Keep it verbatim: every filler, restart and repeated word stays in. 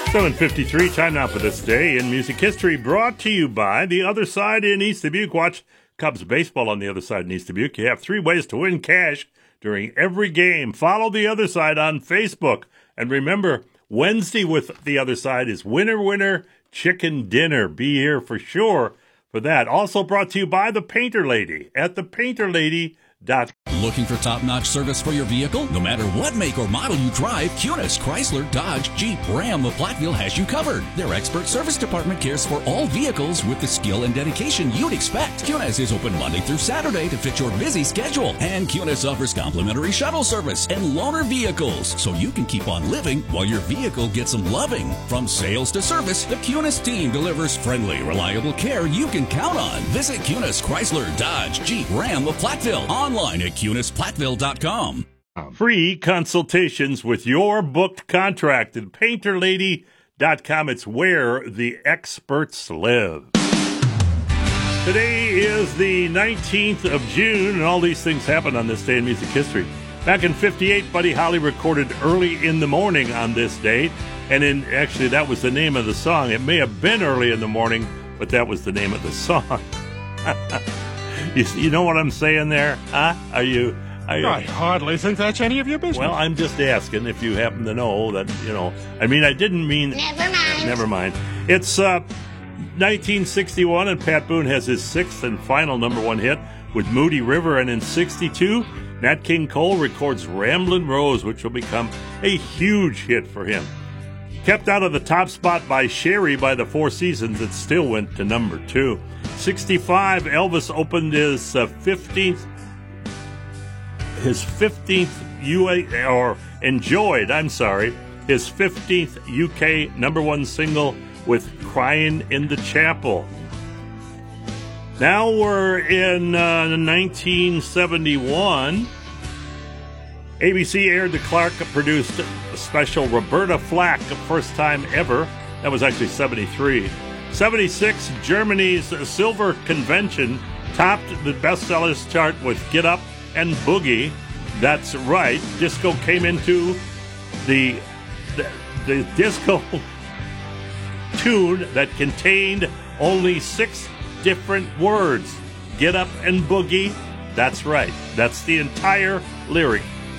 seven fifty-three, time now for this day in music history, brought to you by The Other Side in East Dubuque. Watch Cubs baseball on The Other Side in East Dubuque. You have three ways to win cash during every game. Follow The Other Side on Facebook. And remember, Wednesday with The Other Side is Winner Winner Chicken Dinner. Be here for sure for that. Also brought to you by The Painter Lady at the painter lady dot com. Looking for top-notch service for your vehicle? No matter what make or model you drive, Cunis, Chrysler, Dodge, Jeep, Ram of Platteville has you covered. Their expert service department cares for all vehicles with the skill and dedication you'd expect. Cunis is open Monday through Saturday to fit your busy schedule. And Cunis offers complimentary shuttle service and loaner vehicles, so you can keep on living while your vehicle gets some loving. From sales to service, the Cunis team delivers friendly, reliable care you can count on. Visit Cunis, Chrysler, Dodge, Jeep, Ram of Platteville. Online at Cunis Platteville dot com. Free consultations with your booked contract at painter lady dot com. It's where the experts live. Today is the nineteenth of June, and all these things happened on this day in music history. Back in fifty-eight, Buddy Holly recorded Early in the Morning on this date, and in actually that was the name of the song. It may have been Early in the Morning, but that was the name of the song. You, you know what I'm saying there? Huh? Are you, are you? I hardly think that's any of your business. Well, I'm just asking if you happen to know that, you know. I mean, I didn't mean. Never mind. Never mind. It's uh, nineteen sixty-one, and Pat Boone has his sixth and final number one hit with Moody River. And in sixty-two, Nat King Cole records Ramblin' Rose, which will become a huge hit for him. Kept out of the top spot by Sherry by the Four Seasons, it still went to number two. sixty-five, Elvis opened his uh, fifteenth, his fifteenth U A or enjoyed, I'm sorry, his fifteenth U K number one single with "Crying in the Chapel." Now we're in uh, nineteen seventy-one. A B C aired the Clark-produced special Roberta Flack, first time ever. That was actually seventy-three. seventy-six, Germany's Silver Convention topped the bestsellers chart with Get Up and Boogie. That's right. Disco came into the, the, the disco tune that contained only six different words. Get Up and Boogie. That's right. That's the entire lyric.